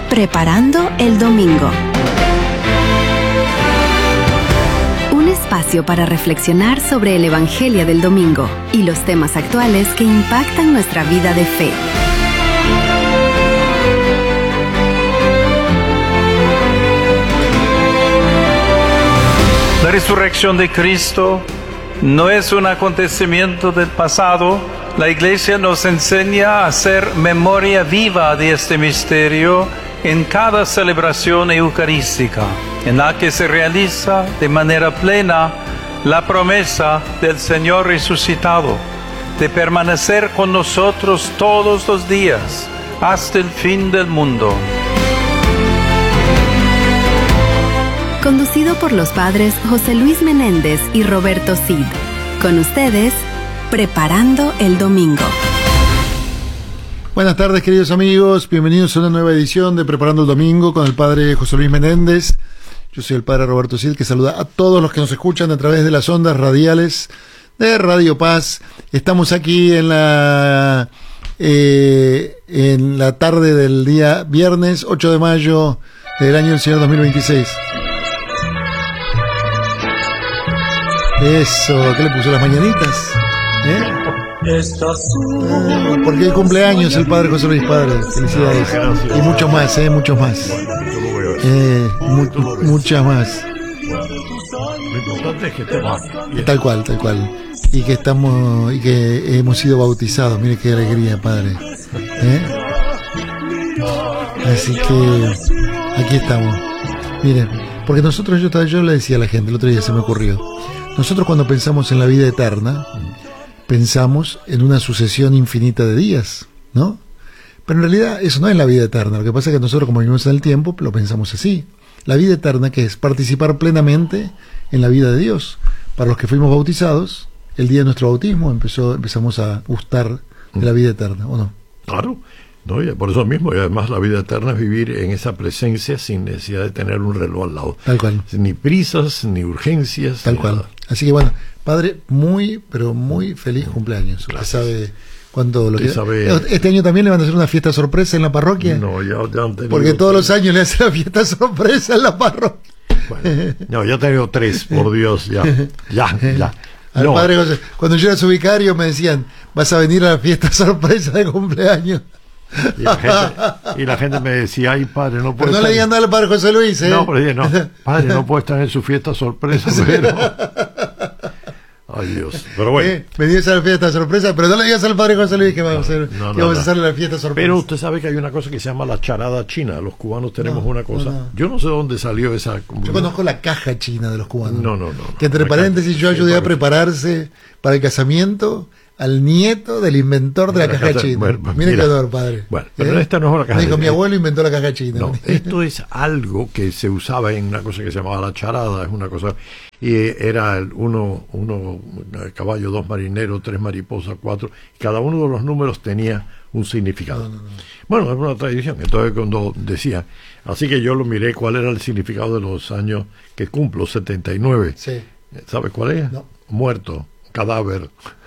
Preparando el Domingo. Un espacio para reflexionar sobre el Evangelio del Domingo y los temas actuales que impactan nuestra vida de fe. La resurrección de Cristo no es un acontecimiento del pasado. La Iglesia nos enseña a hacer memoria viva de este misterio en cada celebración eucarística, en la que se realiza de manera plena la promesa del Señor resucitado, de permanecer con nosotros todos los días, hasta el fin del mundo. Conducido por los padres José Luis Menéndez y Roberto Cid. Con ustedes, Preparando el Domingo. Buenas tardes, queridos amigos. Bienvenidos a una nueva edición de Preparando el Domingo con el padre José Luis Menéndez. Yo soy el padre Roberto Cid, que saluda a todos los que nos escuchan a través de las ondas radiales de Radio Paz. Estamos aquí en la tarde del día viernes 8 de mayo del año del Señor 2026. Eso, ¿qué le puso? Las mañanitas, porque hay cumpleaños el padre José Luis, padre. Felicidades. Y muchos más, muchos más. Muchas más. Lo importante es que estemos aquí. Tal cual. Y que hemos sido bautizados. Mire qué alegría, padre. Así que aquí estamos. Miren, porque nosotros, yo le decía a la gente, el otro día se me ocurrió. Nosotros cuando pensamos en la vida eterna, pensamos en una sucesión infinita de días, ¿no? Pero en realidad eso no es la vida eterna. Lo que pasa es que nosotros, como vivimos en el tiempo, lo pensamos así. La vida eterna, que es participar plenamente en la vida de Dios. Para los que fuimos bautizados, el día de nuestro bautismo empezamos a gustar de la vida eterna, ¿o no? Claro, no, y por eso mismo, y además la vida eterna es vivir en esa presencia sin necesidad de tener un reloj al lado. Tal cual. Ni prisas, ni urgencias. Tal ni cual. Nada. Así que bueno, padre, pero muy feliz cumpleaños. Usted sabe cuánto lo que sabe. ¿Este año también le van a hacer una fiesta sorpresa en la parroquia? No, ya han tenido. Porque todos los años le hacen la fiesta sorpresa en la parroquia. Bueno, no, ya he tenido 3, por Dios, ya. Al No. padre José, cuando yo era su vicario me decían, vas a venir a la fiesta sorpresa de cumpleaños. Y la gente me decía, ay, padre, no puede Pero no le digan nada al padre José Luis, No, pero dije, no, padre, no puede estar en su fiesta sorpresa, pero... Ay, Dios, pero bueno. Venís a la fiesta sorpresa, pero no le digas al padre José Luis que vamos a hacer, vamos a hacerle la fiesta sorpresa. Pero usted sabe que hay una cosa que se llama la charada china. Los cubanos tenemos una cosa. No. Yo no sé dónde salió esa. Yo conozco la caja china de los cubanos. No. Que entre paréntesis yo ayudé a prepararse para el casamiento al nieto del inventor de la caja china. Bueno, mire qué honor, padre. Bueno, pero esta no es una caja china. Mi abuelo inventó la caja china. No, esto es algo que se usaba en una cosa que se llamaba la charada. Es una cosa. Y era uno caballo, 2 marineros, 3 mariposas, 4. Cada uno de los números tenía un significado. No. Bueno, es una tradición. Entonces cuando decía, así que yo lo miré cuál era el significado de los años que cumplo, 79. Sí. ¿Sabes cuál es? No. Muerto, cadáver.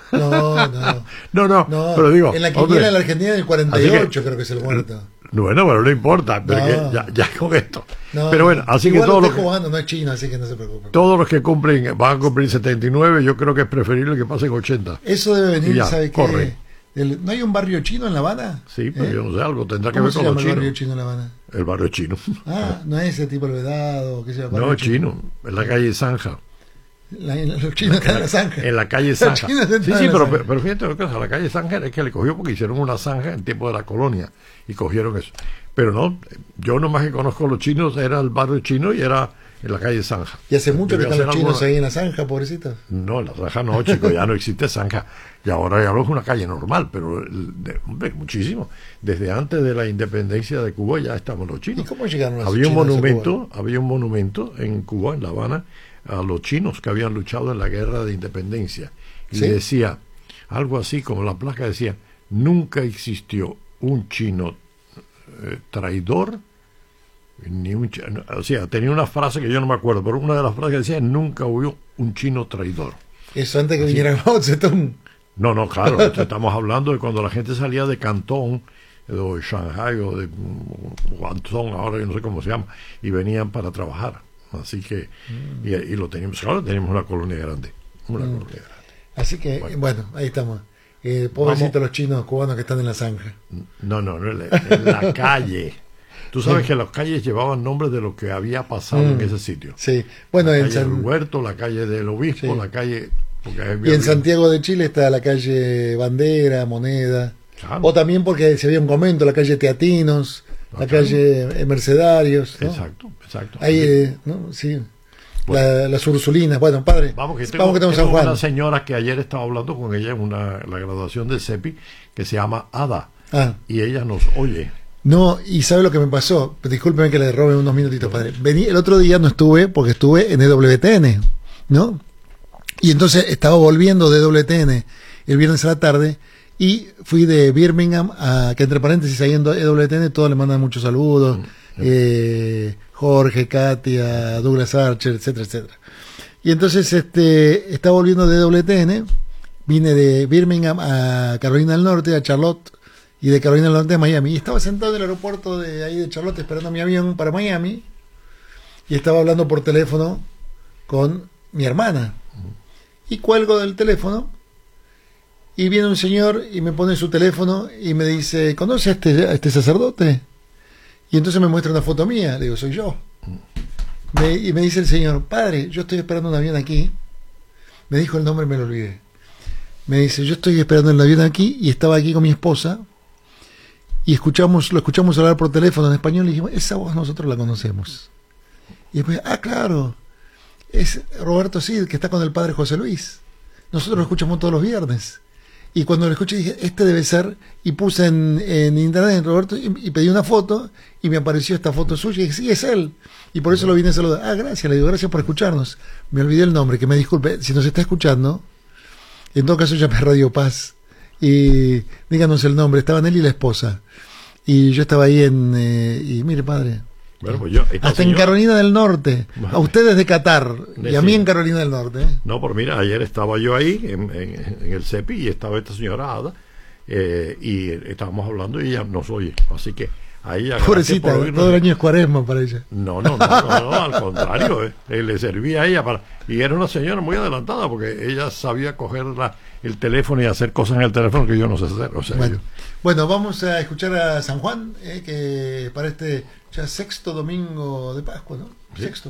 No, pero digo, en la quiniela de la Argentina del 48 creo que es el muerto. Bueno, pero no importa, porque ya con esto. Pero bueno, así igual que todos los jugando, no es chino, así que no se preocupen. Todos los que van a cumplir 79, yo creo que es preferible que pasen 80. Eso debe venir, ya, ¿sabe corre. qué? ¿No hay un barrio chino en La Habana? Sí, pero yo no sé, algo tendrá que ver con los chinos. ¿Cómo se llama el barrio chino en La Habana? El barrio chino. No es ese tipo de vedado, ¿qué se llama? No, es chino, en la calle Zanja. Los chinos están en la zanja. En la calle Zanja. Sí, pero fíjate lo que es, la calle Zanja es que le cogió porque hicieron una zanja en tiempo de la colonia y cogieron eso. Pero no, yo nomás que conozco a los chinos, era el barrio chino y era en la calle Zanja. ¿Y hace mucho que están los chinos ahí en la zanja, pobrecitos? No, en la zanja no, chico, ya no existe zanja. Y ahora ya es una calle normal, pero hombre, muchísimo. Desde antes de la independencia de Cuba ya estamos los chinos. ¿Y cómo llegaron los chinos? Cuba? Había un monumento en Cuba, en La Habana, a los chinos que habían luchado en la guerra de independencia. Y ¿sí? Decía, algo así como la placa decía, nunca existió un chino traidor, o sea, tenía una frase que yo no me acuerdo, pero una de las frases que decía, nunca hubo un chino traidor. Eso antes que viniera Mao Zedong. No, claro, estamos hablando de cuando la gente salía de Cantón de Shanghai o de Guangzhou, ahora yo no sé cómo se llama, y venían para trabajar. Así que, y lo teníamos, claro, teníamos una colonia grande. Así que, bueno, ahí estamos. Pobrecitos los chinos cubanos que están en la zanja. No, en la calle. Tú sabes que las calles llevaban nombres de lo que había pasado en ese sitio. Sí, bueno, la en calle del Huerto, la calle del Obispo, la calle... Y en Santiago de Chile está la calle Bandera, Moneda. Claro. O también porque se había un convento, la calle Teatinos, la calle Mercedarios, ¿no? Exacto. Ahí, ¿no? Sí. Bueno. Las Ursulinas. Bueno, padre, vamos que tengo San Juan. Una señora que ayer estaba hablando con ella en la graduación del CEPI, que se llama Ada, y ella nos oye. No, y ¿sabe lo que me pasó? Discúlpeme que le robe unos minutitos, padre. El otro día no estuve porque estuve en EWTN, ¿no? Y entonces estaba volviendo de EWTN el viernes a la tarde y fui de Birmingham a, que entre paréntesis ahí en EWTN todos le mandan muchos saludos, Jorge, Katia, Douglas Archer, etcétera, etcétera. Y entonces estaba volviendo de EWTN, vine de Birmingham a Carolina del Norte, a Charlotte, y de Carolina del Norte a Miami. Y estaba sentado en el aeropuerto de ahí de Charlotte esperando mi avión para Miami y estaba hablando por teléfono con mi hermana. Y cuelgo del teléfono y viene un señor y me pone su teléfono y me dice, ¿conoce a este sacerdote? Y entonces me muestra una foto mía. Le digo, soy yo. Y me dice el señor, padre, yo estoy esperando un avión aquí. Me dijo el nombre y me lo olvidé. Me dice, yo estoy esperando el avión aquí y estaba aquí con mi esposa y lo escuchamos hablar por teléfono en español y dijimos, esa voz nosotros la conocemos. Y después, claro, es Roberto Cid, que está con el padre José Luis. Nosotros lo escuchamos todos los viernes. Y cuando lo escuché dije, este debe ser, y puse en internet en Roberto y pedí una foto y me apareció esta foto suya y dije, sí, es él. Y por eso lo vine a saludar. Gracias, le digo, gracias por escucharnos. Me olvidé el nombre, que me disculpe, si nos está escuchando, en todo caso llame a Radio Paz y díganos el nombre. Estaban él y la esposa. Y yo estaba ahí y mire, padre, bueno, pues hasta en Carolina del Norte, a ustedes de Qatar y a mí en Carolina del Norte. No, pero mira, ayer estaba yo ahí en el CEPI y estaba esta señora Ada y estábamos hablando y ella nos oye, así que a ella, pobrecita, todo el año es cuaresma para ella. No, al contrario, le servía a ella y era una señora muy adelantada porque ella sabía coger el teléfono y hacer cosas en el teléfono que yo no sé hacer. O sea, bueno, vamos a escuchar a San Juan, que para ya sexto domingo de Pascua, ¿no? ¿Sí? Sexto.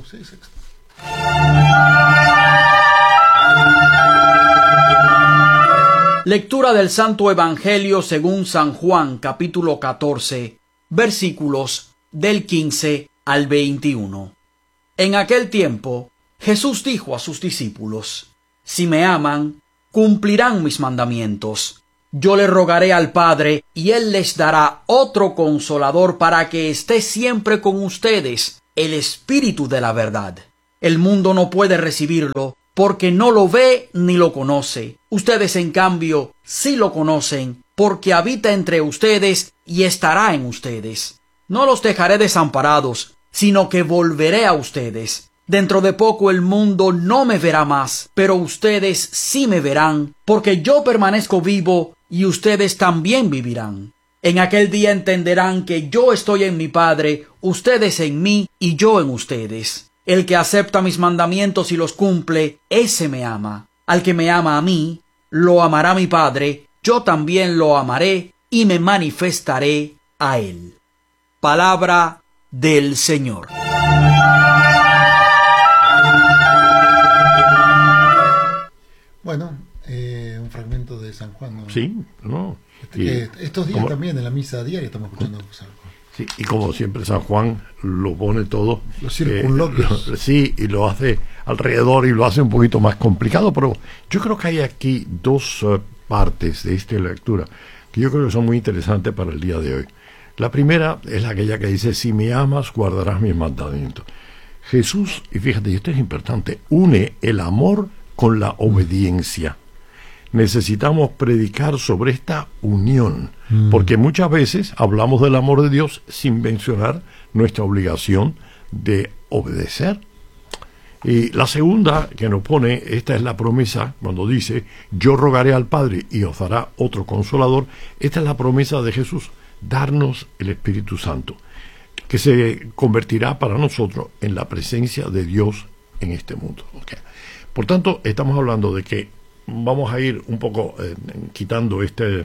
Lectura del Santo Evangelio según San Juan, capítulo 14, versículos del 15 al 21. En aquel tiempo, Jesús dijo a sus discípulos, si me aman, cumplirán mis mandamientos. Yo le rogaré al Padre, y Él les dará otro Consolador para que esté siempre con ustedes, el Espíritu de la verdad. El mundo no puede recibirlo, porque no lo ve ni lo conoce. Ustedes, en cambio, sí lo conocen, porque habita entre ustedes y estará en ustedes. No los dejaré desamparados, sino que volveré a ustedes. Dentro de poco el mundo no me verá más, pero ustedes sí me verán, porque yo permanezco vivo y ustedes también vivirán. En aquel día entenderán que yo estoy en mi Padre, ustedes en mí y yo en ustedes. El que acepta mis mandamientos y los cumple, ese me ama. Al que me ama a mí, lo amará mi Padre, yo también lo amaré y me manifestaré a él. Palabra del Señor. Bueno, un fragmento de San Juan, ¿no? Sí, no. Estos días también en la misa diaria estamos escuchando San Juan. Sí, y como siempre San Juan lo pone todo. Los circunloquios. Sí, y lo hace alrededor y lo hace un poquito más complicado, pero yo creo que hay aquí dos partes de esta lectura que yo creo que son muy interesantes para el día de hoy. La primera es aquella que dice, si me amas, guardarás mis mandamientos. Jesús, y fíjate, y esto es importante, une el amor con la obediencia. Necesitamos predicar sobre esta unión, porque muchas veces hablamos del amor de Dios sin mencionar nuestra obligación de obedecer. Y la segunda que nos pone, esta es la promesa, cuando dice, yo rogaré al Padre y os dará otro Consolador, esta es la promesa de Jesús, darnos el Espíritu Santo, que se convertirá para nosotros en la presencia de Dios en este mundo. Okay. Por tanto, estamos hablando de que vamos a ir un poco quitando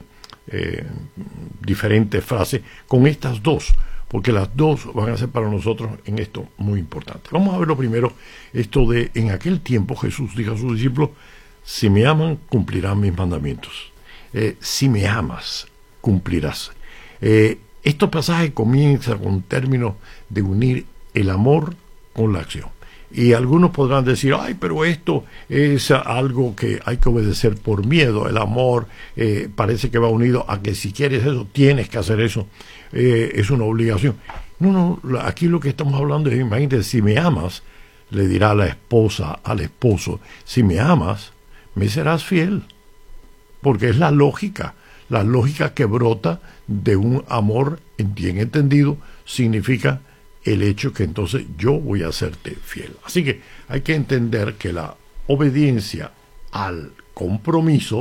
diferentes frases con estas dos, porque las dos van a ser para nosotros en esto muy importante. Vamos a ver lo primero, esto de en aquel tiempo Jesús dijo a sus discípulos: si me aman, cumplirán mis mandamientos. Si me amas, cumplirás. Estos pasajes comienzan con términos de unir el amor con la acción. Y algunos podrán decir: ay, pero esto es algo que hay que obedecer por miedo. El amor parece que va unido a que si quieres eso, tienes que hacer eso. Es una obligación. No, aquí lo que estamos hablando es, imagínate, si me amas, le dirá la esposa al esposo: si me amas, me serás fiel. Porque es la lógica que brota de un amor bien entendido, significa el hecho que entonces yo voy a hacerte fiel. Así que hay que entender que la obediencia al compromiso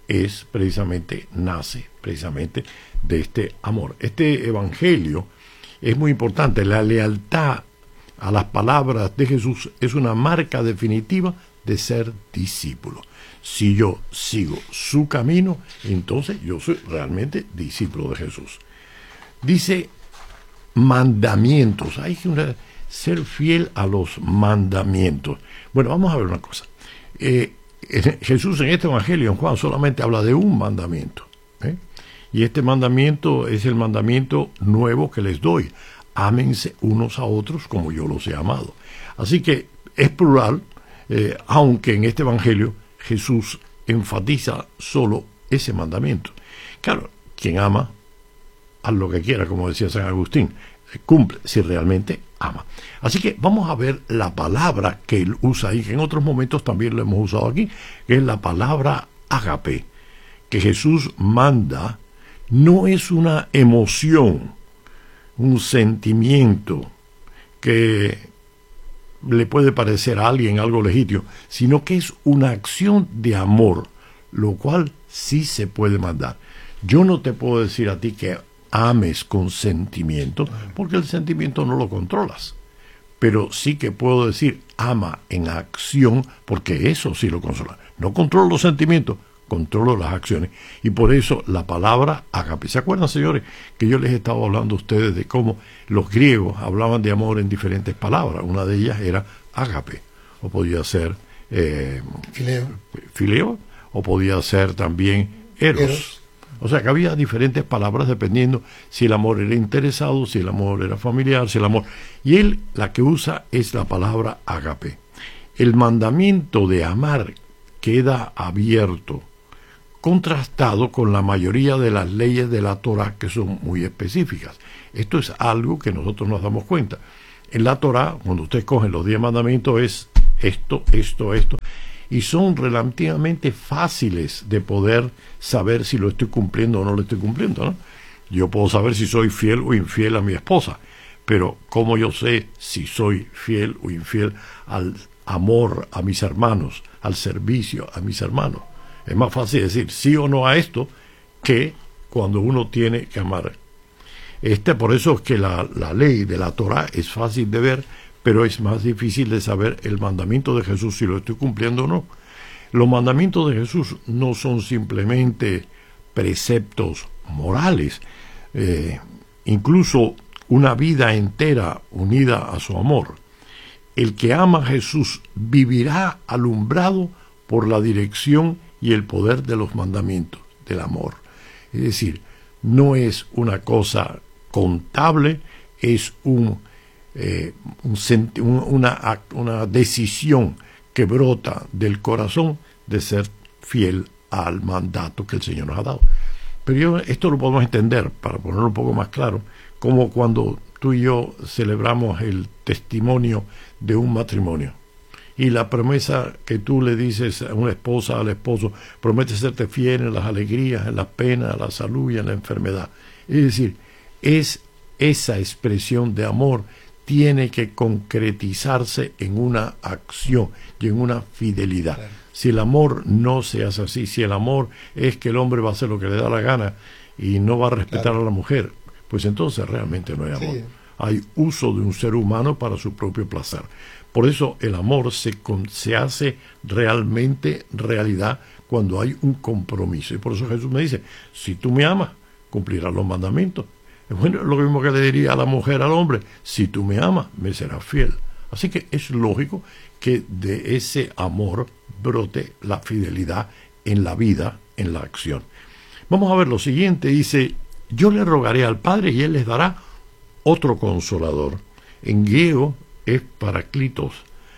nace precisamente de este amor. Este evangelio es muy importante. La lealtad a las palabras de Jesús es una marca definitiva de ser discípulo. Si yo sigo su camino, entonces yo soy realmente discípulo de Jesús. Dice mandamientos. Hay que ser fiel a los mandamientos. Bueno, vamos a ver una cosa. Jesús en este evangelio, en Juan, solamente habla de un mandamiento. Y este mandamiento es el mandamiento nuevo que les doy: ámense unos a otros como yo los he amado. Así que es plural, aunque en este evangelio Jesús enfatiza solo ese mandamiento. Claro, quien ama, haz lo que quiera, como decía San Agustín, cumple si realmente ama. Así que vamos a ver la palabra que él usa ahí, que en otros momentos también lo hemos usado aquí, que es la palabra ágape, que Jesús manda. No es una emoción, un sentimiento que le puede parecer a alguien algo legítimo, sino que es una acción de amor, lo cual sí se puede mandar. Yo no te puedo decir a ti que ames con sentimiento, porque el sentimiento no lo controlas. Pero sí que puedo decir ama en acción, porque eso sí lo controla. No controlo los sentimientos, controlo las acciones. Y por eso la palabra ágape. ¿Se acuerdan, señores, que yo les estaba hablando a ustedes de cómo los griegos hablaban de amor en diferentes palabras? Una de ellas era ágape, o podía ser fileo, o podía ser también eros. O sea que había diferentes palabras dependiendo si el amor era interesado, si el amor era familiar, si el amor... Y él la que usa es la palabra ágape. El mandamiento de amar queda abierto, contrastado con la mayoría de las leyes de la Torá, que son muy específicas. Esto es algo que nosotros nos damos cuenta. En la Torá, cuando usted coge los 10 mandamientos, es esto, y son relativamente fáciles de poder saber si lo estoy cumpliendo o no lo estoy cumpliendo, ¿no? Yo puedo saber si soy fiel o infiel a mi esposa, pero ¿cómo yo sé si soy fiel o infiel al amor a mis hermanos, al servicio a mis hermanos? Es más fácil decir sí o no a esto que cuando uno tiene que amar. Por eso es que la ley de la Torá es fácil de ver, pero es más difícil de saber el mandamiento de Jesús, si lo estoy cumpliendo o no. Los mandamientos de Jesús no son simplemente preceptos morales, incluso una vida entera unida a su amor. El que ama a Jesús vivirá alumbrado por la dirección y el poder de los mandamientos del amor. Es decir, no es una cosa contable, es una decisión que brota del corazón de ser fiel al mandato que el Señor nos ha dado. Pero esto lo podemos entender, para ponerlo un poco más claro, como cuando tú y yo celebramos el testimonio de un matrimonio. Y la promesa que tú le dices a una esposa, al esposo, promete serte fiel en las alegrías, en las penas, en la salud y en la enfermedad. Es decir, es esa expresión de amor tiene que concretizarse en una acción y en una fidelidad. Claro. Si el amor no se hace así, si el amor es que el hombre va a hacer lo que le da la gana y no va a respetar a la mujer, pues entonces realmente no hay amor. Sí. Hay uso de un ser humano para su propio placer. Por eso el amor se hace realmente realidad cuando hay un compromiso. Y por eso Jesús me dice, si tú me amas, cumplirás los mandamientos. Bueno, lo mismo que le diría a la mujer al hombre, si tú me amas, me serás fiel. Así que es lógico que de ese amor brote la fidelidad en la vida, en la acción. Vamos a ver lo siguiente, dice, yo le rogaré al Padre y Él les dará otro consolador. En griego es paracletos,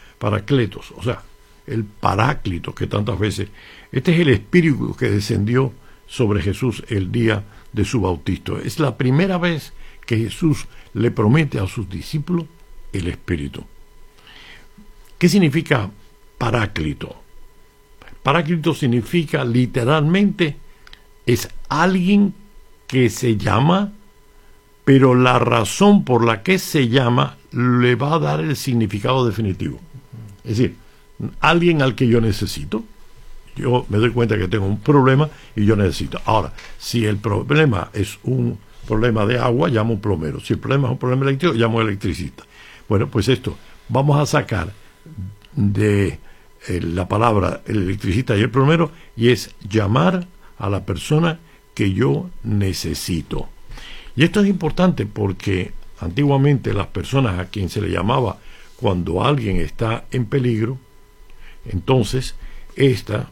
o sea, el paráclito que tantas veces, este es el Espíritu que descendió sobre Jesús el día de su bautismo. Es la primera vez que Jesús le promete a sus discípulos el Espíritu. ¿Qué significa paráclito? Paráclito significa literalmente es alguien que se llama, pero la razón por la que se llama le va a dar el significado definitivo. Es decir, alguien al que yo necesito. Yo me doy cuenta que tengo un problema y yo necesito. Ahora, si el problema es un problema de agua, llamo a un plomero. Si el problema es un problema eléctrico, llamo a un electricista. Bueno, pues esto, vamos a sacar de la palabra el electricista y el plomero, y es llamar a la persona que yo necesito. Y esto es importante porque antiguamente las personas a quien se le llamaba cuando alguien está en peligro, entonces esta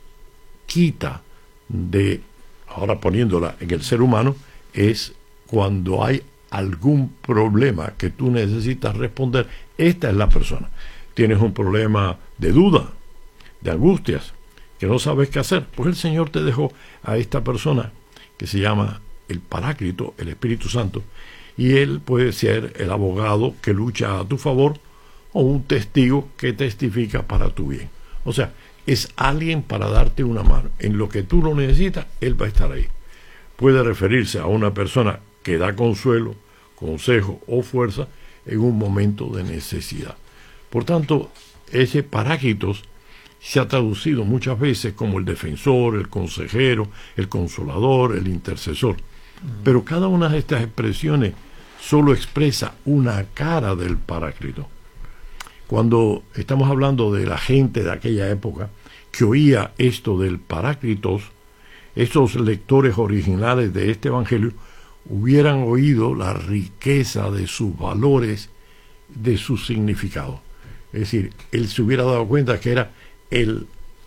quita de, ahora poniéndola en el ser humano, es cuando hay algún problema que tú necesitas responder, esta es la persona. Tienes un problema de duda, de angustias, que no sabes qué hacer, pues el Señor te dejó a esta persona que se llama el Paráclito, el Espíritu Santo, y él puede ser el abogado que lucha a tu favor o un testigo que testifica para tu bien. O sea, es alguien para darte una mano. En lo que tú lo necesitas, él va a estar ahí. Puede referirse a una persona que da consuelo, consejo o fuerza en un momento de necesidad. Por tanto, ese Paráclitos se ha traducido muchas veces como el defensor, el consejero, el consolador, el intercesor. Pero cada una de estas expresiones solo expresa una cara del Paráclito. Cuando estamos hablando de la gente de aquella época que oía esto del Paráclitos, esos lectores originales de este Evangelio hubieran oído la riqueza de sus valores, de su significado. Es decir, él se hubiera dado cuenta que era el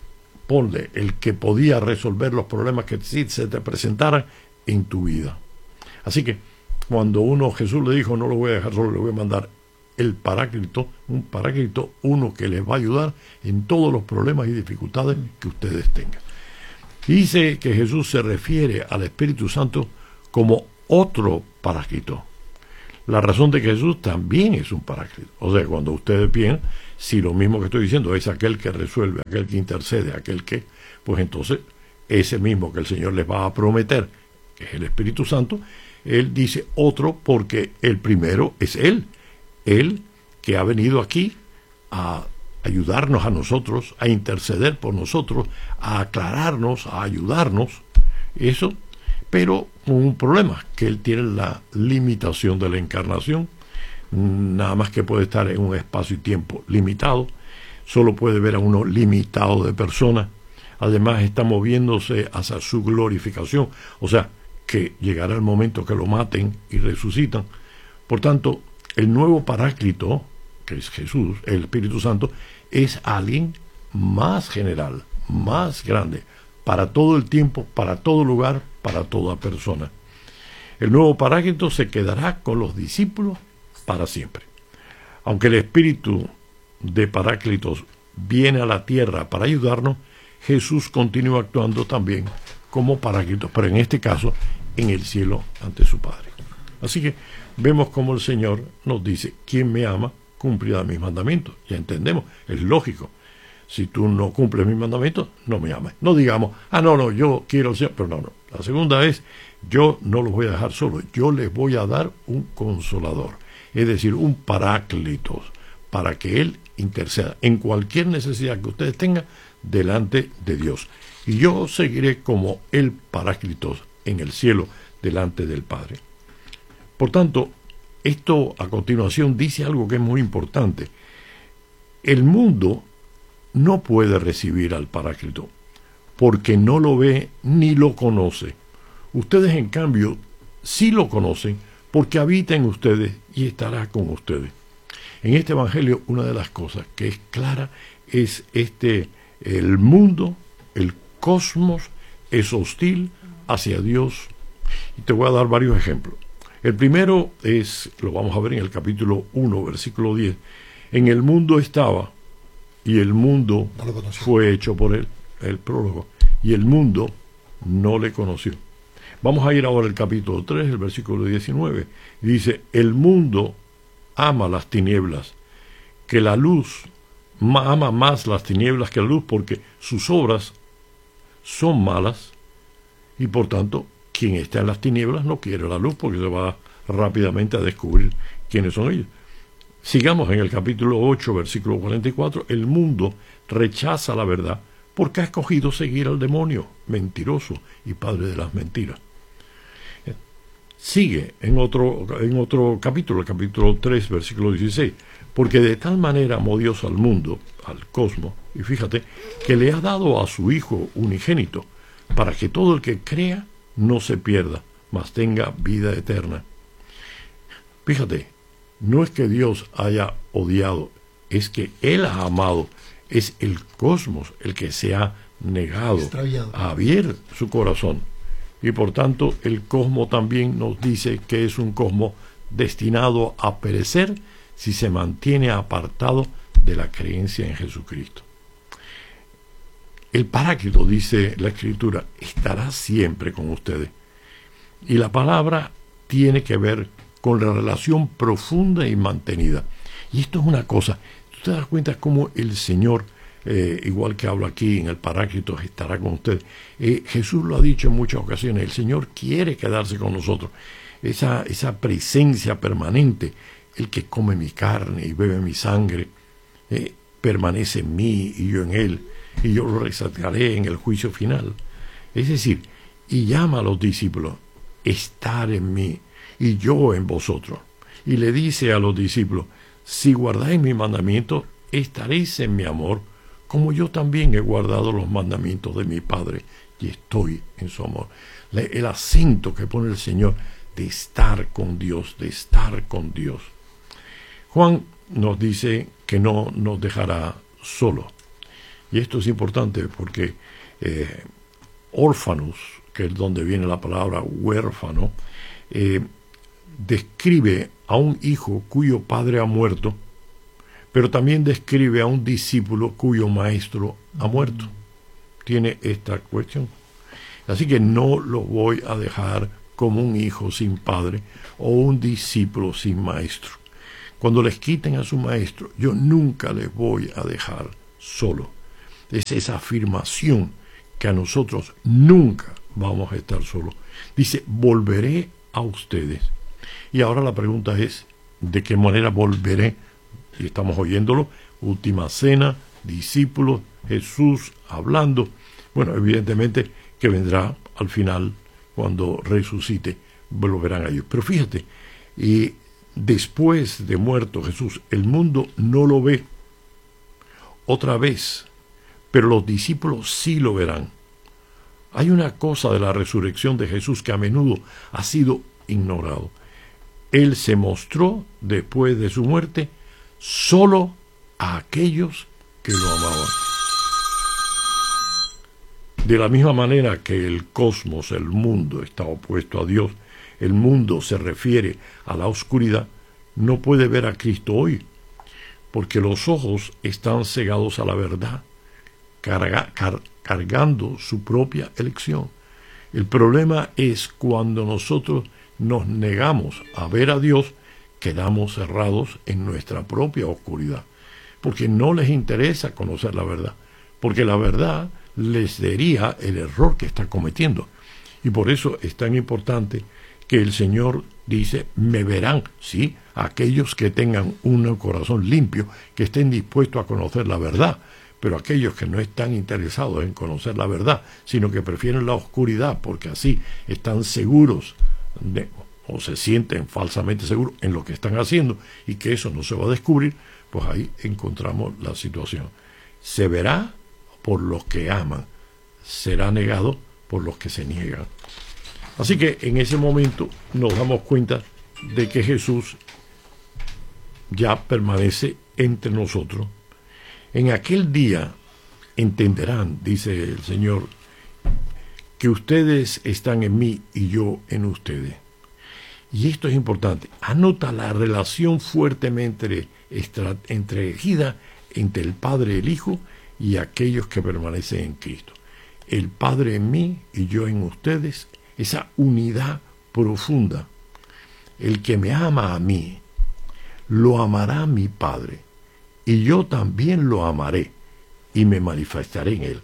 que podía resolver los problemas que se te presentaran en tu vida. Así que cuando Jesús le dijo, no lo voy a dejar solo, le voy a mandar el Paráclito, un Paráclito, uno que les va a ayudar en todos los problemas y dificultades que ustedes tengan. Dice que Jesús se refiere al Espíritu Santo como otro Paráclito. La razón de que Jesús también es un Paráclito. O sea, cuando ustedes piensan, si lo mismo que estoy diciendo es aquel que resuelve, aquel que intercede, aquel que, pues entonces ese mismo que el Señor les va a prometer, que es el Espíritu Santo, Él dice otro porque el primero es Él que ha venido aquí a ayudarnos a nosotros, a interceder por nosotros, a aclararnos, a ayudarnos, eso, pero con un problema, que Él tiene la limitación de la encarnación, nada más que puede estar en un espacio y tiempo limitado, solo puede ver a uno limitado de personas, además está moviéndose hacia su glorificación, o sea, que llegará el momento que lo maten y resucitan. Por tanto, el nuevo Paráclito, que es Jesús, el Espíritu Santo, es alguien más general, más grande, para todo el tiempo, para todo lugar, para toda persona. El nuevo Paráclito se quedará con los discípulos para siempre. Aunque el Espíritu de Paráclitos viene a la tierra para ayudarnos, Jesús continúa actuando también como Paráclito, pero en este caso en el cielo ante su Padre. Así que vemos como el Señor nos dice, quien me ama cumplirá mis mandamientos. Ya entendemos, es lógico. Si tú no cumples mis mandamientos, no me amas. No digamos, no, yo quiero al Señor, pero no. La segunda es, yo no los voy a dejar solos, yo les voy a dar un consolador, es decir, un Paráclitos, para que Él interceda en cualquier necesidad que ustedes tengan delante de Dios. Y yo seguiré como el Paráclitos en el cielo delante del Padre. Por tanto, esto a continuación dice algo que es muy importante. El mundo no puede recibir al Paráclito porque no lo ve ni lo conoce. Ustedes, en cambio, sí lo conocen porque habita en ustedes y estará con ustedes. En este Evangelio, una de las cosas que es clara es el mundo, el cosmos, es hostil hacia Dios. Y te voy a dar varios ejemplos. El primero lo vamos a ver en el capítulo 1, versículo 10. En el mundo estaba, y el mundo fue hecho por él, el prólogo, y el mundo no le conoció. Vamos a ir ahora al capítulo 3, el versículo 19. Dice, el mundo ama las tinieblas, que la luz ama más las tinieblas que la luz, porque sus obras son malas, y por tanto, quien está en las tinieblas no quiere la luz, porque se va rápidamente a descubrir quiénes son ellos. Sigamos en el capítulo 8, versículo 44. El mundo rechaza la verdad porque ha escogido seguir al demonio, mentiroso y padre de las mentiras. Sigue en otro capítulo, el capítulo 3, versículo 16. Porque de tal manera amó Dios al mundo, al cosmos, y fíjate, que le ha dado a su Hijo unigénito, para que todo el que crea no se pierda, mas tenga vida eterna. Fíjate, no es que Dios haya odiado, es que Él ha amado. Es el cosmos el que se ha negado a abrir su corazón. Y por tanto, el cosmos también nos dice que es un cosmos destinado a perecer si se mantiene apartado de la creencia en Jesucristo. El Paráclito, dice la Escritura, estará siempre con ustedes. Y la palabra tiene que ver con la relación profunda y mantenida. Y esto es una cosa, tú te das cuenta cómo el Señor, igual que habla aquí en el Paráclito, estará con ustedes. Jesús lo ha dicho en muchas ocasiones, el Señor quiere quedarse con nosotros. Esa presencia permanente, el que come mi carne y bebe mi sangre, permanece en mí y yo en él, y yo lo resaltaré en el juicio final. Es decir, y llama a los discípulos, estar en mí y yo en vosotros. Y le dice a los discípulos, si guardáis mis mandamientos, estaréis en mi amor, como yo también he guardado los mandamientos de mi Padre y estoy en su amor. El acento que pone el Señor de estar con Dios, de estar con Dios. Juan nos dice que no nos dejará solo. Y esto es importante porque órfanos, que es donde viene la palabra huérfano, describe a un hijo cuyo padre ha muerto, pero también describe a un discípulo cuyo maestro ha muerto. Tiene esta cuestión. Así que no lo voy a dejar como un hijo sin padre o un discípulo sin maestro. Cuando les quiten a su maestro, yo nunca les voy a dejar solo. Es esa afirmación que a nosotros nunca vamos a estar solos. Dice, volveré a ustedes. Y ahora la pregunta es, ¿de qué manera volveré? Y estamos oyéndolo, última cena, discípulos, Jesús hablando. Bueno, evidentemente que vendrá al final, cuando resucite, volverán a ellos. Pero fíjate, y después de muerto Jesús, el mundo no lo ve otra vez, pero los discípulos sí lo verán. Hay una cosa de la resurrección de Jesús que a menudo ha sido ignorado. Él se mostró después de su muerte solo a aquellos que lo amaban. De la misma manera que el cosmos, el mundo, está opuesto a Dios, el mundo se refiere a la oscuridad, no puede ver a Cristo hoy, porque los ojos están cegados a la verdad, cargando su propia elección. El problema es cuando nosotros nos negamos a ver a Dios, quedamos cerrados en nuestra propia oscuridad, porque no les interesa conocer la verdad, porque la verdad les diría el error que está cometiendo. Y por eso es tan importante que el Señor dice, me verán, sí, aquellos que tengan un corazón limpio, que estén dispuestos a conocer la verdad, pero aquellos que no están interesados en conocer la verdad, sino que prefieren la oscuridad porque así están seguros o se sienten falsamente seguros en lo que están haciendo y que eso no se va a descubrir, pues ahí encontramos la situación. Se verá por los que aman, será negado por los que se niegan. Así que en ese momento nos damos cuenta de que Jesús ya permanece entre nosotros. En aquel día entenderán, dice el Señor, que ustedes están en mí y yo en ustedes. Y esto es importante. Anota la relación fuertemente entregida entre el Padre, el Hijo y aquellos que permanecen en Cristo. El Padre en mí y yo en ustedes, esa unidad profunda. El que me ama a mí, lo amará mi Padre, y yo también lo amaré y me manifestaré en él.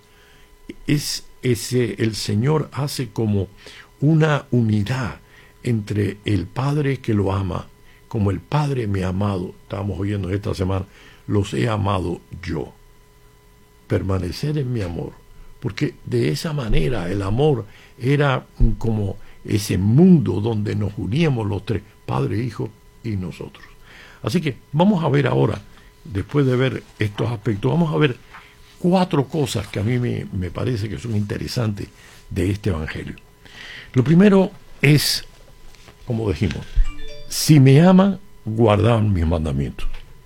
El Señor hace como una unidad entre el Padre que lo ama, como el Padre me ha amado, estábamos oyendo esta semana, los he amado yo. Permanecer en mi amor, porque de esa manera el amor era como ese mundo donde nos uníamos los tres, Padre, Hijo y nosotros. Así que vamos a ver ahora, después de ver estos aspectos, vamos a ver 4 cosas que a mí me parece que son interesantes de este Evangelio. Lo primero es, como dijimos, si me aman, guardad mis mandamientos.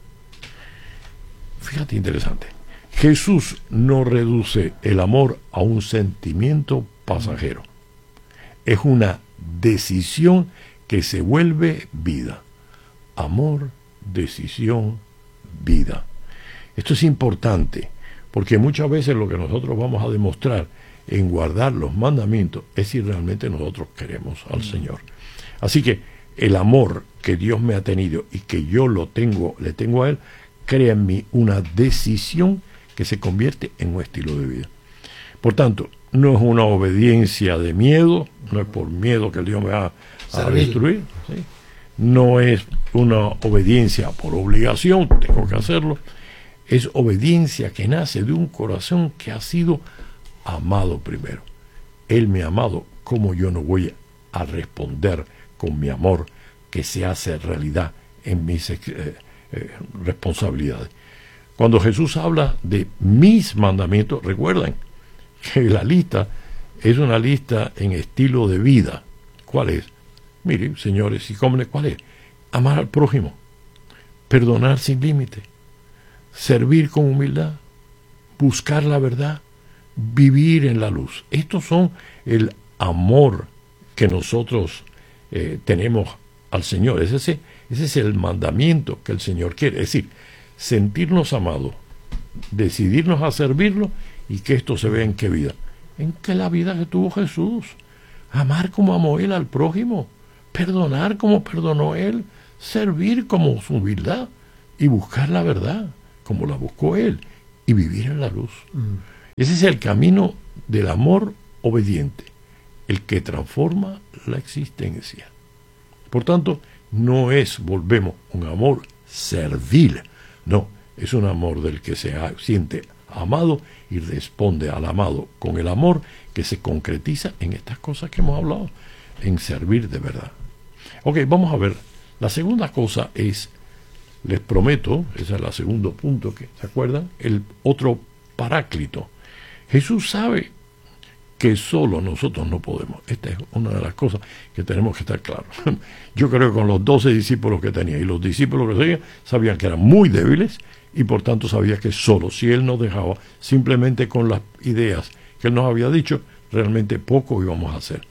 Fíjate, interesante. Jesús no reduce el amor a un sentimiento pasajero. Es una decisión que se vuelve vida. Amor, decisión, vida. Esto es importante, porque muchas veces lo que nosotros vamos a demostrar en guardar los mandamientos es si realmente nosotros queremos al Señor. Así que el amor que Dios me ha tenido y que yo le tengo a Él, crea en mí una decisión que se convierte en un estilo de vida. Por tanto, no es una obediencia de miedo, no es por miedo que Dios me va a destruir, ¿sí? No es una obediencia por obligación, tengo que hacerlo. Es obediencia que nace de un corazón que ha sido amado primero. Él me ha amado, ¿cómo yo no voy a responder con mi amor que se hace realidad en mis responsabilidades? Cuando Jesús habla de mis mandamientos, recuerden que la lista es una lista en estilo de vida. ¿Cuál es? Miren, señores y jóvenes, ¿cuál es? Amar al prójimo, perdonar sin límite, servir con humildad, buscar la verdad, vivir en la luz. Estos son el amor que nosotros tenemos al Señor. Ese es el mandamiento que el Señor quiere. Es decir, sentirnos amados, decidirnos a servirlo y que esto se vea en qué vida. En que la vida que tuvo Jesús. Amar como amó Él al prójimo, perdonar como perdonó Él, servir como su humildad y buscar la verdad como la buscó Él y vivir en la luz. Ese es el camino del amor obediente, el que transforma la existencia. Por tanto, no es, volvemos, un amor servil, no, es un amor del que se siente amado y responde al amado con el amor que se concretiza en estas cosas que hemos hablado, en servir de verdad. Ok, vamos a ver. La segunda cosa es, les prometo, ese es el segundo punto, que ¿se acuerdan? El otro paráclito. Jesús sabe que solo nosotros no podemos. Esta es una de las cosas que tenemos que estar claros. Yo creo que con los 12 discípulos que tenía y los discípulos que seguían, sabían que eran muy débiles y por tanto sabía que solo, si Él nos dejaba simplemente con las ideas que Él nos había dicho, realmente poco íbamos a hacer.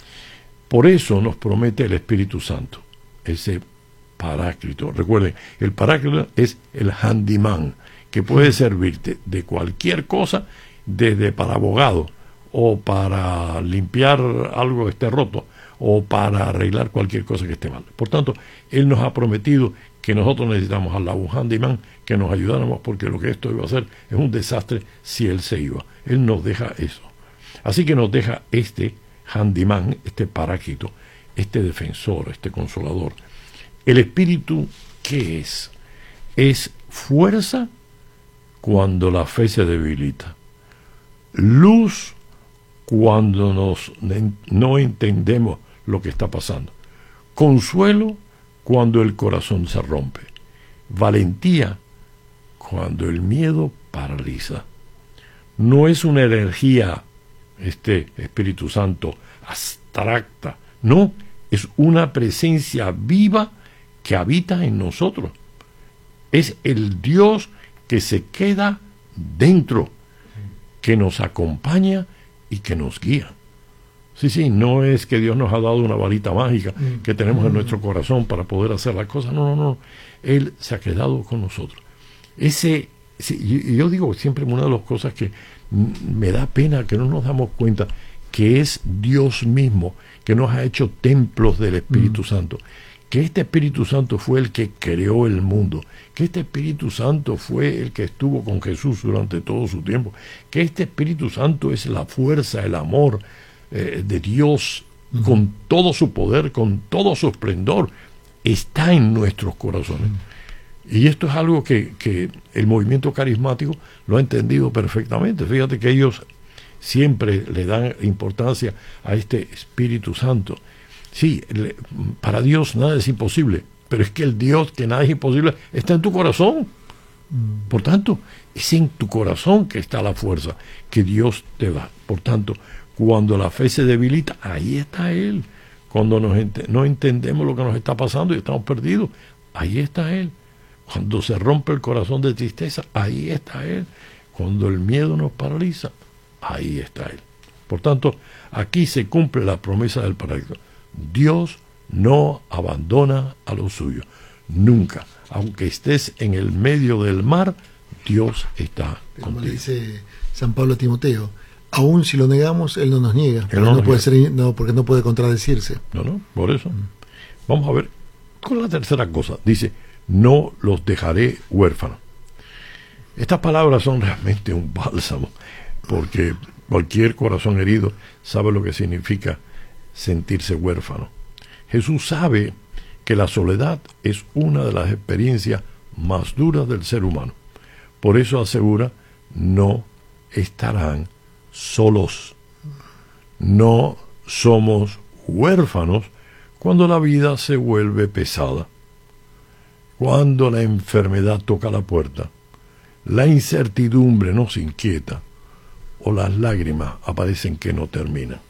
Por eso nos promete el Espíritu Santo, ese paráclito. Recuerden, el paráclito es el handyman, que puede servirte de cualquier cosa, desde para abogado, o para limpiar algo que esté roto, o para arreglar cualquier cosa que esté mal. Por tanto, Él nos ha prometido que nosotros necesitamos a un handyman que nos ayudáramos, porque lo que esto iba a hacer es un desastre si Él se iba. Él nos deja eso. Así que nos deja este handyman, este paráclito, este defensor, este consolador. El Espíritu, ¿qué es? Es fuerza cuando la fe se debilita. Luz cuando no entendemos lo que está pasando. Consuelo cuando el corazón se rompe. Valentía cuando el miedo paraliza. No es una energía, Espíritu Santo, abstracta. No, es una presencia viva que habita en nosotros. Es el Dios que se queda dentro, que nos acompaña y que nos guía. Sí, no es que Dios nos ha dado una varita mágica que tenemos en nuestro corazón para poder hacer las cosas. No. Él se ha quedado con nosotros. Yo digo siempre, una de las cosas que me da pena que no nos damos cuenta, que es Dios mismo que nos ha hecho templos del Espíritu Santo, que este Espíritu Santo fue el que creó el mundo, que este Espíritu Santo fue el que estuvo con Jesús durante todo su tiempo, que este Espíritu Santo es la fuerza, el amor de Dios, con todo su poder, con todo su esplendor, está en nuestros corazones. Y esto es algo que el movimiento carismático lo ha entendido perfectamente. Fíjate que ellos siempre le dan importancia a este Espíritu Santo. Sí, para Dios nada es imposible, pero es que el Dios que nada es imposible está en tu corazón. Por tanto, es en tu corazón que está la fuerza que Dios te da. Por tanto, cuando la fe se debilita, ahí está Él. Cuando no entendemos lo que nos está pasando y estamos perdidos, ahí está Él. Cuando se rompe el corazón de tristeza, ahí está Él. Cuando el miedo nos paraliza, ahí está Él. Por tanto, aquí se cumple la promesa del Paráclito. Dios no abandona a los suyos. Nunca. Aunque estés en el medio del mar, Dios está contigo. Como le dice San Pablo a Timoteo, aún si lo negamos, Él no nos niega. Porque no puede contradecirse. No, por eso. Vamos a ver con la tercera cosa. Dice, no los dejaré huérfanos. Estas palabras son realmente un bálsamo, porque cualquier corazón herido sabe lo que significa sentirse huérfano. Jesús sabe que la soledad es una de las experiencias más duras del ser humano. Por eso asegura, no estarán solos. No somos huérfanos cuando la vida se vuelve pesada, cuando la enfermedad toca la puerta, la incertidumbre nos inquieta o las lágrimas aparecen que no terminan.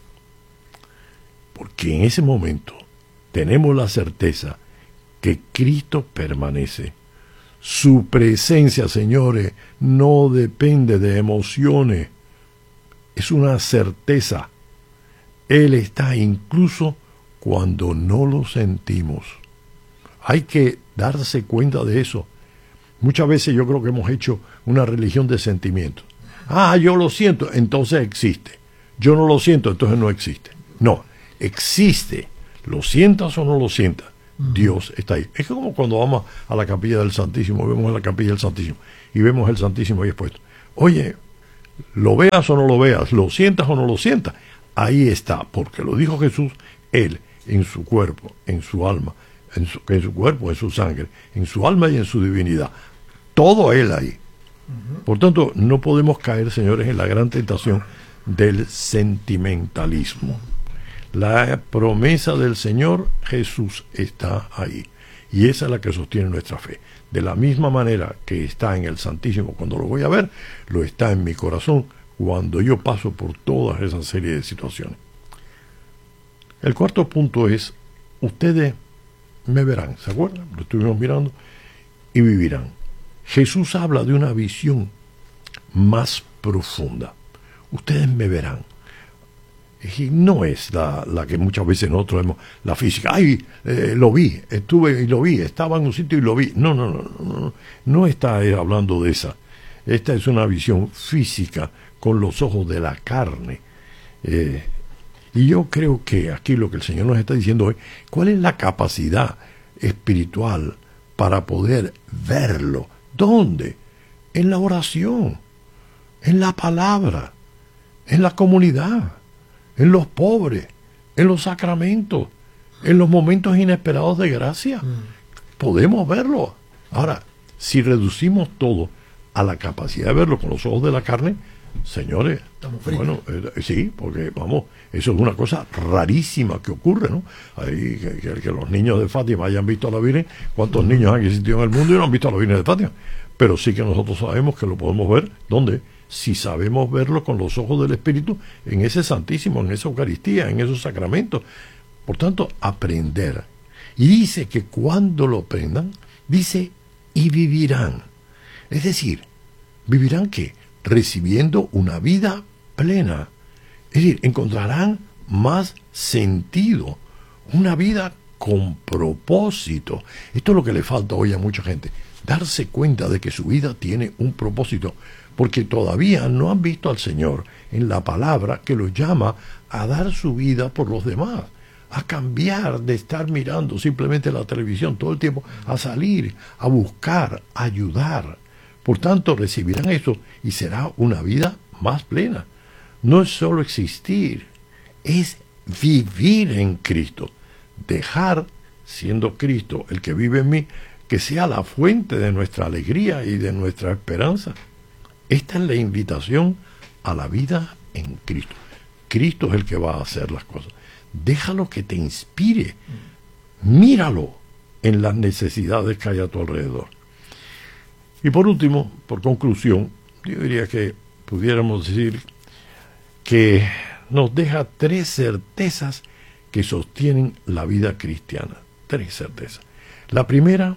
Porque en ese momento tenemos la certeza que Cristo permanece. Su presencia, señores, no depende de emociones. Es una certeza. Él está incluso cuando no lo sentimos. Hay que darse cuenta de eso. Muchas veces yo creo que hemos hecho una religión de sentimientos. Yo lo siento, entonces existe. Yo no lo siento, entonces no existe. No, existe. Lo sientas o no lo sientas, Dios está ahí. Es como cuando vamos a la capilla del Santísimo, vemos la capilla del Santísimo y vemos el Santísimo ahí expuesto. Oye, lo veas o no lo veas, lo sientas o no lo sientas, ahí está, porque lo dijo Jesús, Él en su cuerpo, en su alma, en su cuerpo, en su sangre, en su alma y en su divinidad. Todo Él ahí. Por tanto, no podemos caer, señores, en la gran tentación del sentimentalismo. La promesa del Señor, Jesús está ahí. Y esa es la que sostiene nuestra fe. De la misma manera que está en el Santísimo cuando lo voy a ver, lo está en mi corazón cuando yo paso por toda esa serie de situaciones. El cuarto punto es, ustedes me verán, ¿se acuerdan? Lo estuvimos mirando, y vivirán. Jesús habla de una visión más profunda. Ustedes me verán. Y no es la que muchas veces nosotros vemos, la física. Lo vi, estuve y lo vi, estaba en un sitio y lo vi. No está hablando de esa. Esta es una visión física con los ojos de la carne. Y yo creo que aquí lo que el Señor nos está diciendo es, ¿cuál es la capacidad espiritual para poder verlo? ¿Dónde? En la oración, en la palabra, en la comunidad, en los pobres, en los sacramentos, en los momentos inesperados de gracia. Podemos verlo. Ahora, si reducimos todo a la capacidad de verlo con los ojos de la carne, señores, bueno, sí, porque vamos, eso es una cosa rarísima que ocurre, ¿no? Ahí, que los niños de Fátima hayan visto a la Virgen. ¿Cuántos niños han existido en el mundo y no han visto a la Virgen de Fátima? Pero sí que nosotros sabemos que lo podemos ver, ¿dónde? Si sabemos verlo con los ojos del Espíritu, en ese Santísimo, en esa Eucaristía, en esos sacramentos. Por tanto, aprender. Y dice que cuando lo aprendan, dice, y vivirán. Es decir, ¿vivirán qué? Recibiendo una vida plena. Es decir, encontrarán más sentido, una vida con propósito. Esto es lo que le falta hoy a mucha gente, darse cuenta de que su vida tiene un propósito, porque todavía no han visto al Señor en la palabra que los llama a dar su vida por los demás, a cambiar de estar mirando simplemente la televisión todo el tiempo, a salir, a buscar, a ayudar. Por tanto, recibirán eso y será una vida más plena. No es solo existir, es vivir en Cristo. Dejar, siendo Cristo el que vive en mí, que sea la fuente de nuestra alegría y de nuestra esperanza. Esta es la invitación a la vida en Cristo. Cristo es el que va a hacer las cosas. Déjalo que te inspire. Míralo en las necesidades que hay a tu alrededor. Y por último, por conclusión, yo diría que pudiéramos decir que nos deja 3 certezas que sostienen la vida cristiana. 3 certezas. La primera,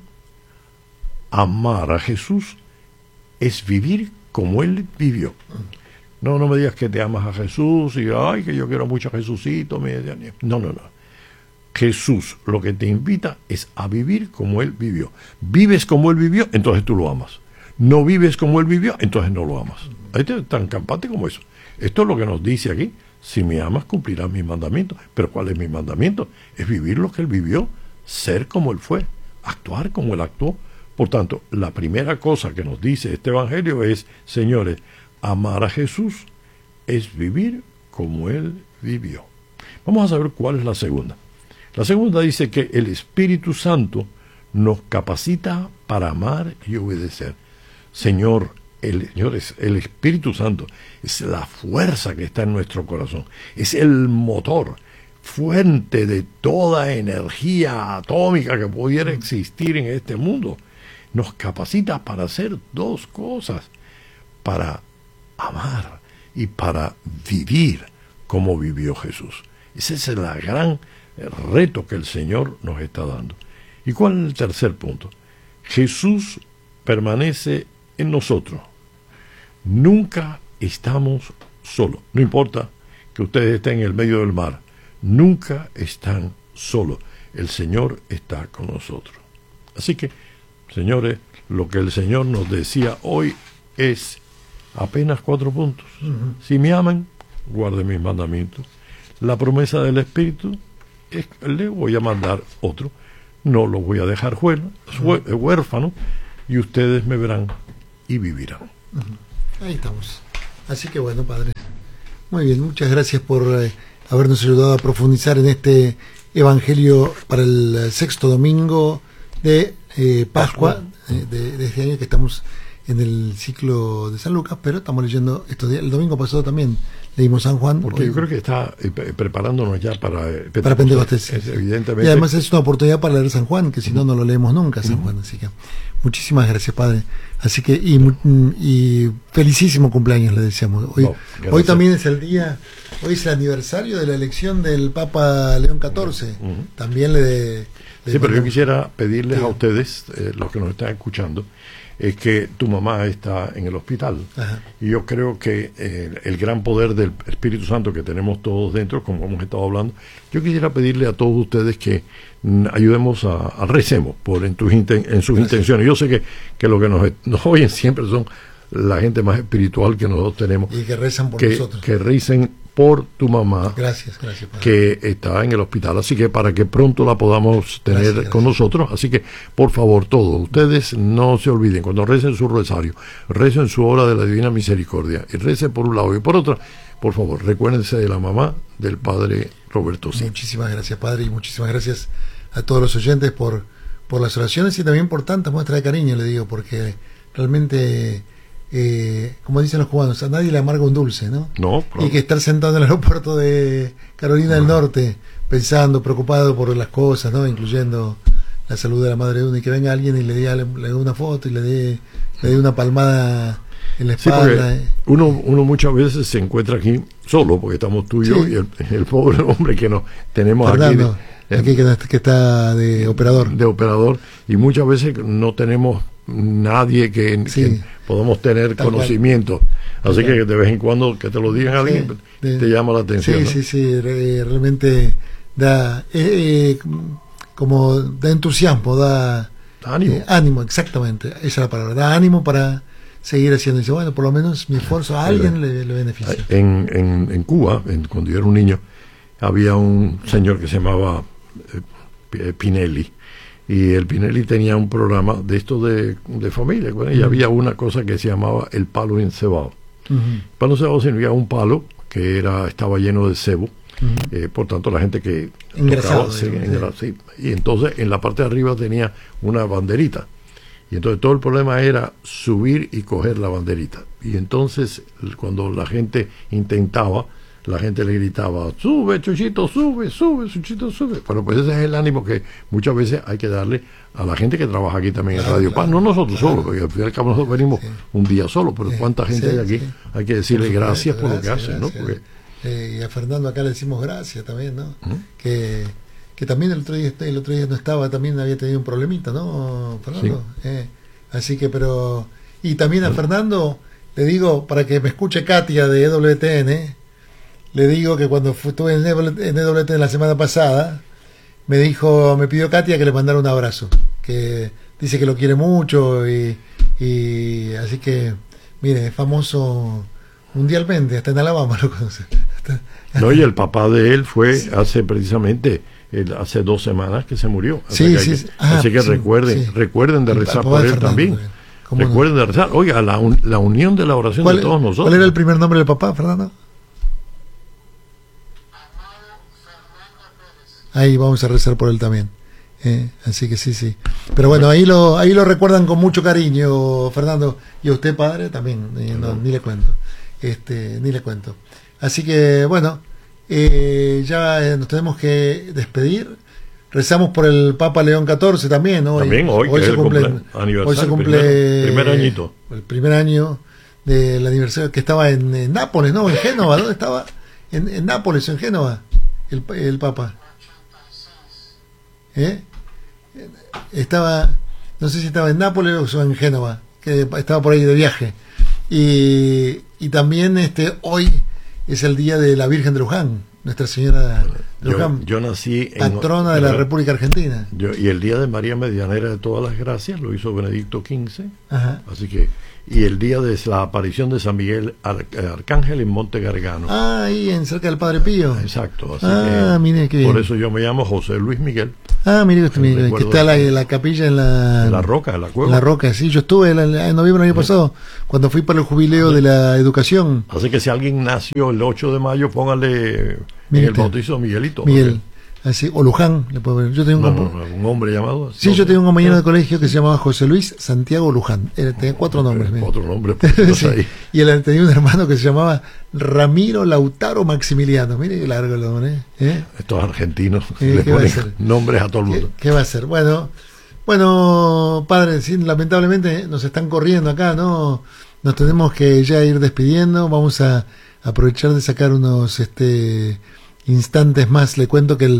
amar a Jesús es vivir como Él vivió. No me digas que te amas a Jesús y ay, que yo quiero mucho a Jesucito. No. Jesús lo que te invita es a vivir como Él vivió. Vives como Él vivió, entonces tú lo amas. No vives como Él vivió, entonces no lo amas. Ahí es tan campante como eso. Esto es lo que nos dice aquí. Si me amas, cumplirás mis mandamientos. Pero ¿cuál es mi mandamiento? Es vivir lo que Él vivió, ser como Él fue, actuar como Él actuó. Por tanto, la primera cosa que nos dice este Evangelio es, señores, amar a Jesús es vivir como Él vivió. Vamos a saber cuál es la segunda. La segunda dice que el Espíritu Santo nos capacita para amar y obedecer. Señor, el Espíritu Santo es la fuerza que está en nuestro corazón, es el motor, fuente de toda energía atómica que pudiera existir en este mundo. Nos capacita para hacer 2 cosas, para amar y para vivir como vivió Jesús. Ese es el gran reto que el Señor nos está dando. ¿Y cuál es el tercer punto? Jesús permanece en nosotros. Nunca estamos solos. No importa que ustedes estén en el medio del mar, nunca están solos. El Señor está con nosotros. Así que, señores, lo que el Señor nos decía hoy es apenas 4 puntos. Si me aman, guarden mis mandamientos. La promesa del Espíritu es que le voy a mandar otro. No los voy a dejar huérfanos, y ustedes me verán y vivirán. Ahí estamos. Así que bueno, padre. Muy bien, muchas gracias por habernos ayudado a profundizar en este Evangelio para el 6º domingo de Pascua de este año, que estamos en el ciclo de San Lucas, pero estamos leyendo estos días. El domingo pasado también leímos San Juan. Porque yo creo que está preparándonos ya para Pentecostés. Evidentemente. Y además es una oportunidad para leer San Juan, que si no lo leemos nunca, San Juan. Así que muchísimas gracias, padre. Así que, y felicísimo cumpleaños, le deseamos. Hoy también es hoy es el aniversario de la elección del Papa León XIV. También sí, pero yo quisiera pedirles a ustedes, los que nos están escuchando, es que tu mamá está en el hospital. Ajá. Y yo creo que el gran poder del Espíritu Santo que tenemos todos dentro, como hemos estado hablando, yo quisiera pedirle a todos ustedes que ayudemos a recemos en sus intenciones. Yo sé que lo que nos oyen siempre son la gente más espiritual que nosotros tenemos. Y que rezan por nosotros. Que recen por tu mamá, gracias, que está en el hospital, así que para que pronto la podamos tener con nosotros. Así que por favor, todos ustedes no se olviden, cuando recen su rosario, recen su hora de la Divina Misericordia y recen por un lado y por otro, por favor, recuérdense de la mamá del padre Roberto Cid. Muchísimas gracias, padre, y muchísimas gracias a todos los oyentes por las oraciones y también por tantas muestras de cariño, le digo, porque realmente como dicen los cubanos, a nadie le amarga un dulce, ¿no? No, Y que estar sentado en el aeropuerto de Carolina del Norte, pensando, preocupado por las cosas, ¿no? Incluyendo la salud de la madre de uno, y que venga alguien y le dé una foto y le dé una palmada en la espalda. Sí, uno muchas veces se encuentra aquí solo, porque estamos tú y yo, y el pobre hombre que nos tenemos Fernando, aquí que está de operador. De operador, y muchas veces no tenemos nadie que podamos tener conocimiento. Así que de vez en cuando que te lo digan alguien, te llama la atención. Sí, realmente da como da entusiasmo, da ánimo, exactamente, esa es la palabra, da ánimo para seguir haciendo. Dice, bueno, por lo menos mi esfuerzo a alguien le beneficia. En Cuba, cuando yo era un niño, había un señor que se llamaba Pinelli, y el Pinelli tenía un programa de esto de familia, y había una cosa que se llamaba el palo encebado. El palo encebado significa un palo que estaba lleno de cebo. Por tanto, la gente que tocaba, y entonces en la parte de arriba tenía una banderita, y entonces todo el problema era subir y coger la banderita, y entonces cuando la gente intentaba, la gente le gritaba, sube Chuchito, sube, Chuchito, sube. Bueno, pues ese es el ánimo que muchas veces hay que darle a la gente que trabaja aquí también en Radio Paz, no nosotros solos, porque al fin y al cabo nosotros venimos un día solo, pero cuánta gente hay aquí, hay que decirle gracias por lo que hacen, ¿no? Porque y a Fernando acá le decimos gracias también, ¿no? Que también el otro día no estaba, también había tenido un problemita, ¿no, Fernando? Así que, pero... Y también a Fernando le digo, para que me escuche Katia de EWTN, le digo que cuando estuve en EWTN la semana pasada, me pidió Katia que le mandara un abrazo, que dice que lo quiere mucho, y así que, mire, es famoso mundialmente, hasta en Alabama lo conoce. No, y el papá de él fue hace 2 semanas que se murió. Así que recuerden de rezar por él también. Recuerden de rezar. Oiga, la unión de la oración de todos nosotros. ¿Cuál era el primer nombre del papá, Fernando? Ahí vamos a rezar por él también. Así que sí. Pero bueno, ahí lo recuerdan con mucho cariño, Fernando. Y a usted, padre, también. Ni le cuento. Ni le cuento. Así que bueno, ya nos tenemos que despedir. Rezamos por el Papa León XIV también, ¿no? También hoy se cumple primer añito. El primer año del aniversario, que estaba en Nápoles, ¿no? En Génova. ¿Dónde estaba? En Nápoles, en Génova, el Papa. Estaba, no sé si estaba en Nápoles o en Génova, que estaba por ahí de viaje. Y también hoy es el día de la Virgen de Luján, Nuestra Señora de Luján, yo nací patrona de la República Argentina. Y el día de María Medianera de todas las gracias lo hizo Benedicto XV. Así que, y el día de la aparición de San Miguel Arcángel en Monte Gargano. Ahí cerca del Padre Pío. Exacto. Así mire, qué bien. Por eso yo me llamo José Luis Miguel. Mire que está la capilla en la roca, en la cueva. En la roca, sí. Yo estuve en noviembre del año pasado, cuando fui para el jubileo de la educación. Así que si alguien nació el 8 de mayo, póngale en el bautizo Miguelito. Miguel. Así, o Luján, le puedo ver. Yo tenía un hombre llamado así. Sí, yo tenía un compañero de colegio que se llamaba José Luis Santiago Luján. Tenía 4 nombres. 4 nombres. Sí. Y él tenía un hermano que se llamaba Ramiro Lautaro Maximiliano. Mire qué largo el nombre. Estos argentinos le ponen nombres a todo el mundo. ¿Qué va a ser? Bueno, padre, sí, lamentablemente nos están corriendo acá, ¿no? Nos tenemos que ya ir despidiendo. Vamos a aprovechar de sacar unos instantes más. Le cuento que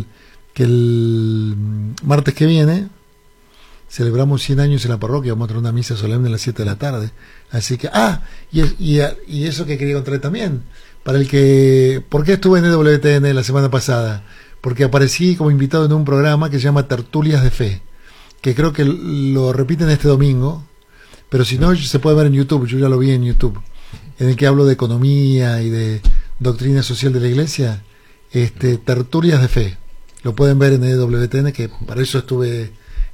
el martes que viene celebramos 100 años en la parroquia. Vamos a tener una misa solemne a las 7 de la tarde. Así que, y eso que quería contarle también, ¿por qué estuve en EWTN la semana pasada? Porque aparecí como invitado en un programa que se llama Tertulias de Fe, que creo que lo repiten este domingo, pero si no, se puede ver en YouTube. Yo ya lo vi en YouTube, en el que hablo de economía y de doctrina social de la Iglesia. Tertulias de Fe, lo pueden ver en EWTN, que para eso estuve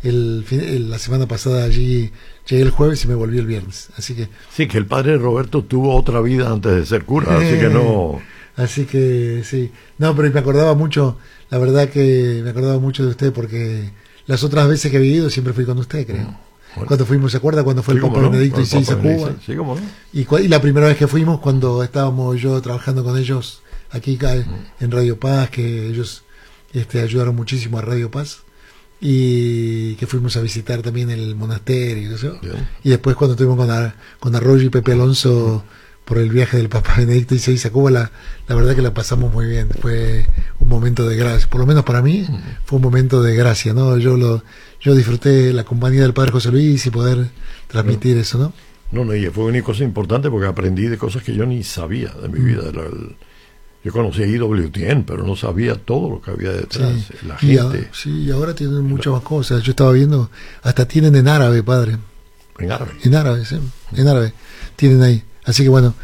la semana pasada allí. Llegué el jueves y me volví el viernes, así que sí, que el padre Roberto tuvo otra vida antes de ser cura, así que no, así que sí, no, pero me acordaba mucho, la verdad que me acordaba mucho de usted, porque las otras veces que he vivido siempre fui con usted, creo. Cuando fuimos, ¿se acuerda? Cuando fue el Papa Benedicto XVI a Cuba. Sí, cómo no. Y la primera vez que fuimos, cuando estábamos yo trabajando con ellos aquí en Radio Paz, que ellos ayudaron muchísimo a Radio Paz, y que fuimos a visitar también el monasterio, ¿no? Y después cuando estuvimos con Arroyo y Pepe Alonso por el viaje del Papa Benedicto XVI a Cuba, la verdad que la pasamos muy bien. Fue un momento de gracia, por lo menos para mí fue un momento de gracia, ¿no? Yo disfruté la compañía del Padre José Luis y poder transmitir eso, ¿no? No, y fue una cosa importante porque aprendí de cosas que yo ni sabía de mi vida. Yo conocí a IWTN, pero no sabía todo lo que había detrás. Sí. La gente. Y ahora tienen muchas más cosas. Yo estaba viendo, hasta tienen en árabe, padre. ¿En árabe? En árabe, sí. En árabe. Tienen ahí. Así que bueno,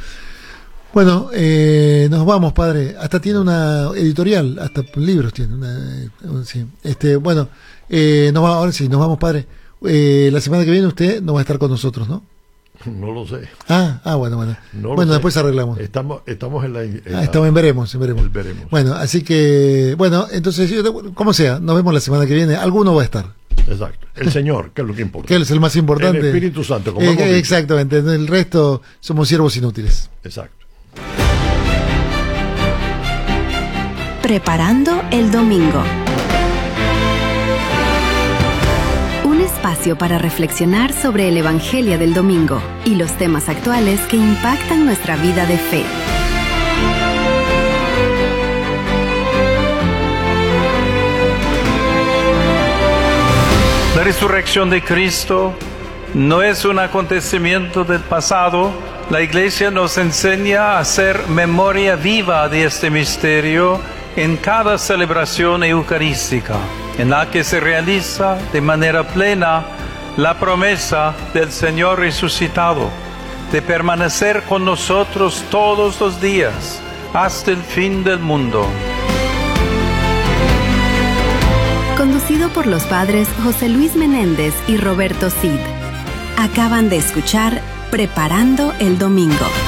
nos vamos, padre. Hasta tiene una editorial, hasta libros tiene. Sí. Ahora sí, nos vamos, padre. La semana que viene usted no va a estar con nosotros, ¿no? No lo sé. Bueno. No bueno, después arreglamos. Estamos en veremos. Veremos. Bueno, así que, entonces, como sea, nos vemos la semana que viene. Alguno va a estar. Exacto. El Señor, que es lo que importa. Que Él es el más importante. El Espíritu Santo, como hemos dicho. Exactamente. El resto somos siervos inútiles. Exacto. Preparando el domingo. Un espacio para reflexionar sobre el Evangelio del domingo y los temas actuales que impactan nuestra vida de fe. La resurrección de Cristo no es un acontecimiento del pasado. La Iglesia nos enseña a hacer memoria viva de este misterio en cada celebración eucarística, en la que se realiza de manera plena la promesa del Señor resucitado, de permanecer con nosotros todos los días, hasta el fin del mundo. Conducido por los padres José Luis Menéndez y Roberto Cid. Acaban de escuchar Preparando el Domingo.